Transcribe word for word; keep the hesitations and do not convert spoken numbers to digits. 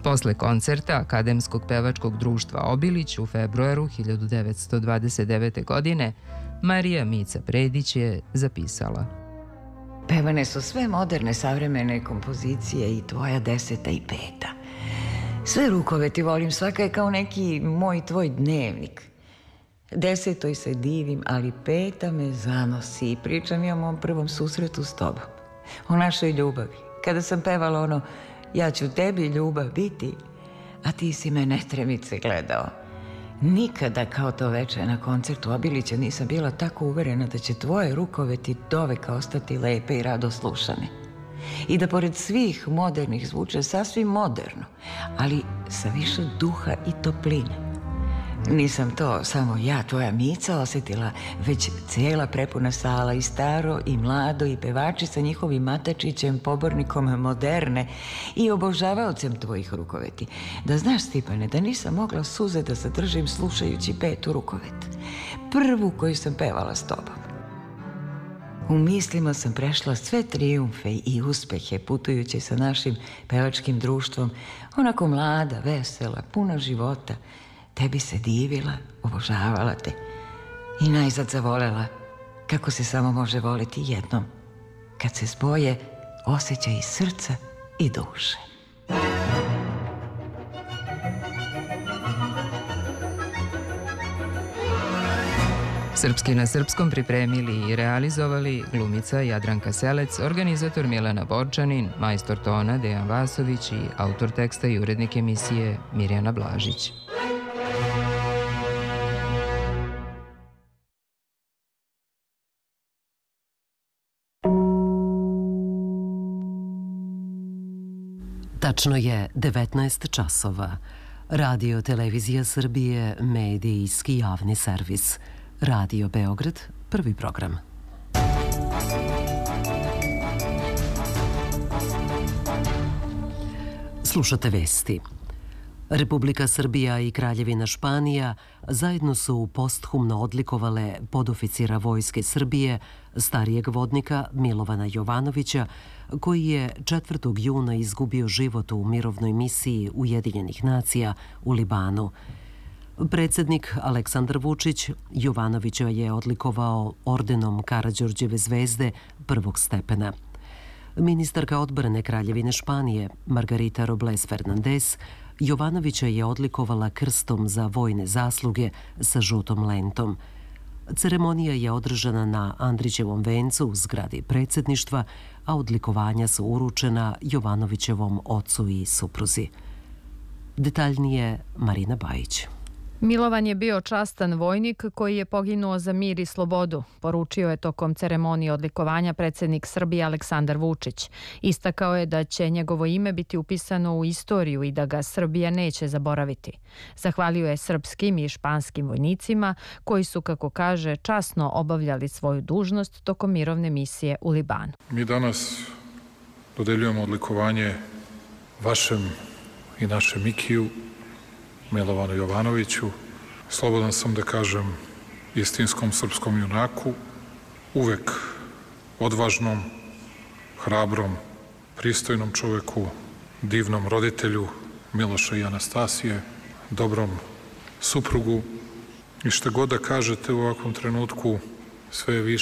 Posle koncerta Akademskog pevačkog društva Obilić u februaru hiljadu devetsto dvadeset devete. godine Marija Mica Predić je zapisala: Pevane su sve moderne savremene kompozicije i tvoja deseta i peta. Sve rukove ti volim, svaka je kao neki moj tvoj dnevnik. Desetoj se divim, ali peta me zanosi i pričam ja o mom prvom susretu s tobom. O našoj ljubavi. Kada sam pevala ono ja ću tebi ljubav biti, a ti si me netremice gledao. Nikada kao to veče na koncertu Obilića nisam bila tako uverena da će tvoje rukoveti doveka ostati lepe i rado slušane. I da pored svih modernih zvuče sasvim moderno, ali sa više duha i topline. Nisam to samo ja, tvoja Mica, osjetila, već cijela prepuna sala, i staro i mlado, i pevači sa njihovim matačićem, pobornikom moderne i obožavaocem tvojih rukoveti. Da znaš, Stipane, da nisam mogla suze da zadržim slušajući petu rukovet. Prvu koju sam pevala s tobom. U mislima sam prešla sve trijumfe i uspehe putujući sa našim pevačkim društvom, onako mlada, vesela, puna života. Tebi se divila, obožavala te i najzad zavolela, kako se samo može voliti jednom, kad se spoje osjećaj srca i duše. Srpski na srpskom pripremili i realizovali glumica Jadranka Selec, organizator Milana Borčanin, majstor tona Dejan Vasović i autor teksta i urednik emisije Mirjana Blažić. Tačno je devetnaest časova. Radio Televizija Srbije, medijski javni servis. Radio Beograd, prvi program. Slušate vesti. Republika Srbija i Kraljevina Španija zajedno su posthumno odlikovale podoficira Vojske Srbije, starijeg vodnika Milovana Jovanovića, koji je četvrtog juna izgubio život u mirovnoj misiji Ujedinjenih nacija u Libanu. Predsjednik Aleksandar Vučić Jovanovića je odlikovao ordenom Karađorđeve zvezde prvog stepena. Ministarka odbrane Kraljevine Španije Margarita Robles Fernandez Jovanovića je odlikovala krstom za vojne zasluge sa žutom lentom. Ceremonija je održana na Andrićevom vencu u zgradi predsjedništva, a odlikovanja su uručena Jovanovićevom ocu i supruzi. Detaljnije Marina Bajić. Milovan je bio častan vojnik koji je poginuo za mir i slobodu, poručio je tokom ceremonije odlikovanja predsjednik Srbije Aleksandar Vučić. Istakao je da će njegovo ime biti upisano u istoriju i da ga Srbija neće zaboraviti. Zahvalio je srpskim i španskim vojnicima koji su, kako kaže, časno obavljali svoju dužnost tokom mirovne misije u Libanu. Mi danas dodeljujemo odlikovanje vašem i našem Mikiju, Milovanu Jovanoviću, slobodan sam da kažem istinskom srpskom junaku, uvek odvažnom, hrabrom, pristojnom čoveku, divnom roditelju Miloša i Anastasije, dobrom suprugu i što god da kažete u ovakvom trenutku sve je više